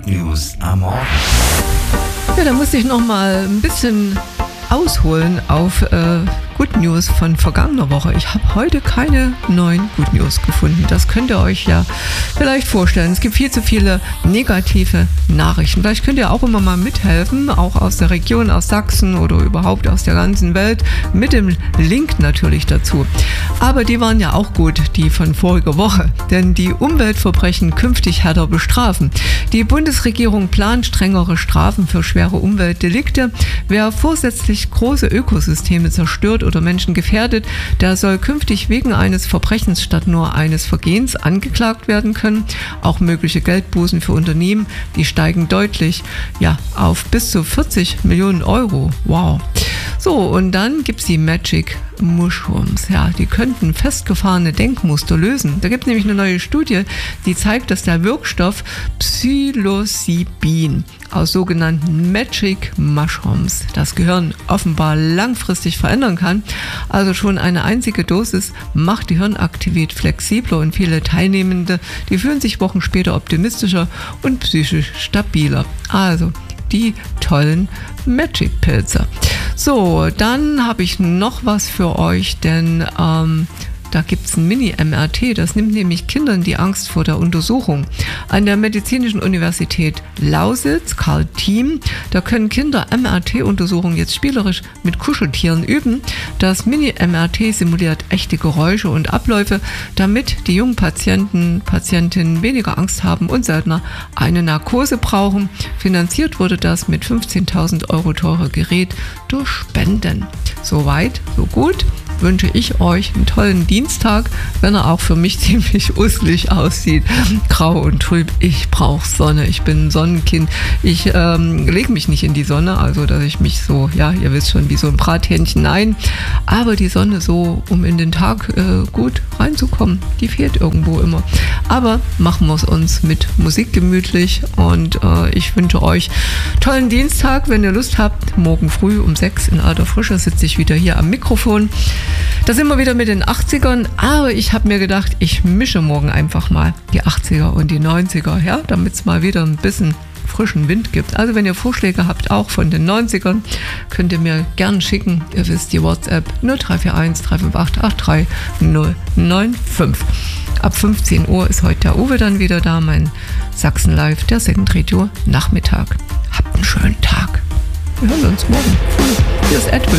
Good News am Morgen. Ja, da musste ich noch mal ein bisschen ausholen auf Good News von vergangener Woche. Ich habe heute keine neuen Good News gefunden. Das könnt ihr euch ja vielleicht vorstellen. Es gibt viel zu viele negative Nachrichten. Vielleicht könnt ihr auch immer mal mithelfen, auch aus der Region, aus Sachsen oder überhaupt aus der ganzen Welt, mit dem Link natürlich dazu. Aber die waren ja auch gut, die von voriger Woche, denn die Umweltverbrechen künftig härter bestrafen. Die Bundesregierung plant strengere Strafen für schwere Umweltdelikte. Wer vorsätzlich große Ökosysteme zerstört oder Menschen gefährdet, der soll künftig wegen eines Verbrechens statt nur eines Vergehens angeklagt werden können. Auch mögliche Geldbußen für Unternehmen, die steigen deutlich, ja, auf bis zu 40 Millionen Euro. Wow. So, und dann gibt es die Magic Mushrooms. Ja, die könnten festgefahrene Denkmuster lösen. Da gibt es nämlich eine neue Studie, die zeigt, dass der Wirkstoff Psilocybin aus sogenannten Magic Mushrooms das Gehirn offenbar langfristig verändern kann. Also schon eine einzige Dosis macht die Hirnaktivität flexibler und viele Teilnehmende, die fühlen sich Wochen später optimistischer und psychisch stabiler. Also die tollen Magic-Pilze. So, dann habe ich noch was für euch, denn da gibt es ein Mini-MRT, das nimmt nämlich Kindern die Angst vor der Untersuchung. An der Medizinischen Universität Lausitz, Karl Thiem, da können Kinder MRT-Untersuchungen jetzt spielerisch mit Kuscheltieren üben. Das Mini-MRT simuliert echte Geräusche und Abläufe, damit die jungen Patientinnen weniger Angst haben und seltener eine Narkose brauchen. Finanziert wurde das mit 15.000 Euro teure Gerät durch Spenden. Soweit, so gut. Wünsche ich euch einen tollen Dienstag, wenn er auch für mich ziemlich uselig aussieht. Grau und trüb. Ich brauche Sonne. Ich bin ein Sonnenkind. Ich lege mich nicht in die Sonne, also dass ich mich so, ja, ihr wisst schon, wie so ein Brathähnchen, nein. Aber die Sonne so, um in den Tag gut reinzukommen, die fehlt irgendwo immer. Aber machen wir es uns mit Musik gemütlich und ich wünsche euch tollen Dienstag. Wenn ihr Lust habt, morgen früh um 6 in alter Frische sitze ich wieder hier am Mikrofon. Da sind wir wieder mit den 80ern, aber ich habe mir gedacht, ich mische morgen einfach mal die 80er und die 90er, ja, damit es mal wieder ein bisschen frischen Wind gibt. Also wenn ihr Vorschläge habt, auch von den 90ern, könnt ihr mir gern schicken. Ihr wisst, die WhatsApp 0341 358 83095. Ab 15 Uhr ist heute der Uwe dann wieder da, mein Sachsen Live, der Second Radio Nachmittag. Habt einen schönen Tag. Wir hören uns morgen früh. Hier ist Edwin.